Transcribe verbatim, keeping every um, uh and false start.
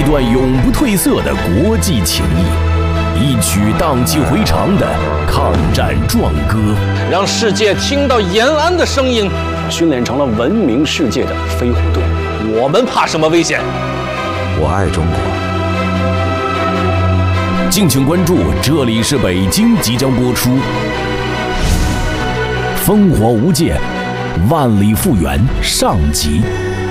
一段永不褪色的国际情谊，一曲荡气回肠的抗战壮歌， 让世界听到延安的声音。 训练成了闻名世界的飞虎队。 我们怕什么危险？ 我爱中国。 敬请关注，这里是北京即将播出《烽火无界，万里复原》上集。